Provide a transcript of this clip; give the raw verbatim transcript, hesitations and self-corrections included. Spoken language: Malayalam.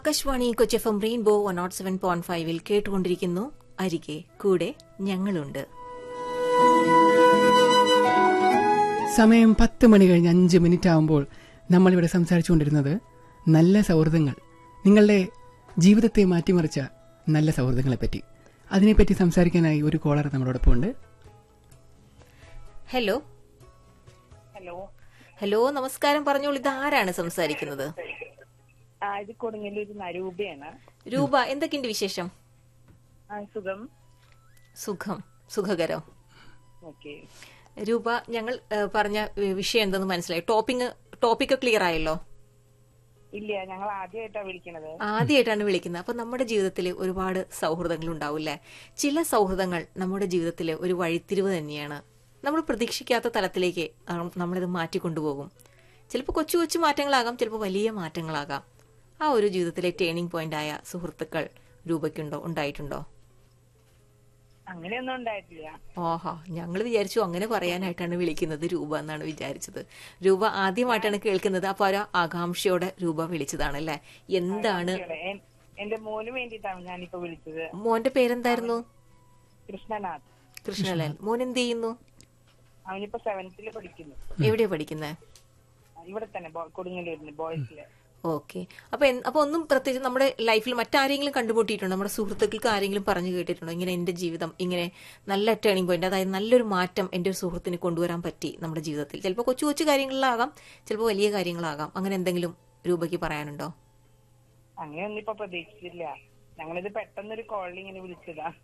Akashvani Kochi F M rainbow one not seven point ഫൈവിൽ കേട്ടുകൊണ്ടിരിക്കുന്നു അരികെ കൂടെ ഞങ്ങളുണ്ട്. സമയം പത്ത് മണി കഴിഞ്ഞ് അഞ്ച് മിനിറ്റ് ആകുമ്പോൾ നമ്മളിവിടെ സംസാരിച്ചുകൊണ്ടിരുന്നത് നല്ല സൗഹൃദങ്ങൾ, നിങ്ങളുടെ ജീവിതത്തെ മാറ്റിമറിച്ച നല്ല സൗഹൃദങ്ങളെപ്പറ്റി. അതിനെപ്പറ്റി സംസാരിക്കാനായി ഒരു കോളർ നമ്മളോടൊപ്പം ഉണ്ട്. ഹലോ ഹലോ ഹലോ നമസ്കാരം, പറഞ്ഞോളൂ. ഇത് ആരാണ് സംസാരിക്കുന്നത്? ആ, ഇത് കൊടുങ്ങല്ലൂർ രൂപയാണ്. രൂപ, എന്തൊക്കെയുണ്ട് വിശേഷം? ആ, സുഖം. സുഖം, സുഖകരം. ഓക്കെ രൂപ, ഞങ്ങൾ ഏഹ്, പറഞ്ഞ ഏഹ്, വിഷയം എന്തെന്ന് മനസ്സിലായി? ടോപ്പിംഗ് ടോപ്പിക്ക് ക്ലിയർ ആയല്ലോ? ഇല്ല, ഞങ്ങൾ ആദ്യമായിട്ടാണ് വിളിക്കണത്. ആദ്യമായിട്ടാണ് വിളിക്കുന്നത്. അപ്പൊ നമ്മുടെ ജീവിതത്തിൽ ഒരുപാട് സൗഹൃദങ്ങൾ ഉണ്ടാവില്ലേ? ചില സൗഹൃദങ്ങൾ നമ്മുടെ ജീവിതത്തിൽ ഒരു വഴിത്തിരിവ് തന്നെയാണ്. നമ്മൾ പ്രതീക്ഷിക്കാത്ത തലത്തിലേക്ക് നമ്മളിത് മാറ്റിക്കൊണ്ടുപോകും. ചിലപ്പോൾ കൊച്ചു കൊച്ചു മാറ്റങ്ങളാകാം, ചിലപ്പോൾ വലിയ മാറ്റങ്ങളാകാം. ആ ഒരു ജീവിതത്തിലെ ടേണിംഗ് പോയിന്റ് ആയ സുഹൃത്തുക്കൾ രൂപയ്ക്കുണ്ടോ, ഉണ്ടായിട്ടുണ്ടോ? അങ്ങനെയൊന്നും ഉണ്ടായിട്ടില്ല. ഓഹോ, ഞങ്ങൾ വിചാരിച്ചു അങ്ങനെ പറയാനായിട്ടാണ് വിളിക്കുന്നത് രൂപ എന്നാണ് വിചാരിച്ചത്. രൂപ ആദ്യമായിട്ടാണ് കേൾക്കുന്നത്, അപ്പൊ ഒരു ആകാംക്ഷയോടെ രൂപ വിളിച്ചതാണല്ലേ? എന്താണ്? എൻ- എന്റെ മോന് വേണ്ടിയിട്ടാണ് ഞാനിപ്പോ വിളിച്ചത്. മോന്റെ പേരെന്തായിരുന്നു? കൃഷ്ണനാഥ്. കൃഷ്ണലാൽ. മോൻ എന്ത് ചെയ്യുന്നു? അവനിപ്പോ സെവൻത്തിൽ പഠിക്കുന്നു. എവിടെയാ പഠിക്കുന്നത്? ഇവിടെ തന്നെ ബോ- കൊടുങ്ങല്ലൂരിന് ബോയ്സില്. ഓക്കെ. അപ്പൊ എൻ- അപ്പൊ ഒന്നും പ്രത്യേകിച്ച് നമ്മുടെ ലൈഫിൽ മറ്റാരെങ്കിലും കണ്ടുമുട്ടിയിട്ടുണ്ടോ? നമ്മുടെ സുഹൃത്തുക്കൾക്ക് ആരെങ്കിലും പറഞ്ഞു കേട്ടിട്ടുണ്ടോ ഇങ്ങനെ എന്റെ ജീവിതം ഇങ്ങനെ നല്ല ടേണിംഗ് പോയിന്റ്, അതായത് നല്ലൊരു മാറ്റം എന്റെ ഒരു സുഹൃത്തിന് കൊണ്ടുവരാൻ പറ്റി നമ്മുടെ ജീവിതത്തിൽ? ചിലപ്പോൾ കൊച്ചു കൊച്ചു കാര്യങ്ങളിലാകാം, ചിലപ്പോൾ വലിയ കാര്യങ്ങളാകാം. അങ്ങനെ എന്തെങ്കിലും രൂപയ്ക്ക് പറയാനുണ്ടോ? അങ്ങനെയൊന്നും ഇപ്പൊ പ്രതീക്ഷിച്ചില്ല. ഞങ്ങളിത് പെട്ടെന്നൊരു കോളിൽ ഇങ്ങനെ വിളിച്ചതാ.